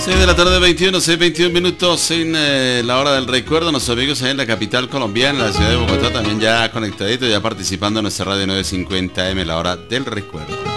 6 de la tarde, 21, 21 minutos en la hora del recuerdo. Nuestros amigos ahí en la capital colombiana, en la ciudad de Bogotá, también ya conectaditos, ya participando en nuestra radio 950M, la hora del recuerdo.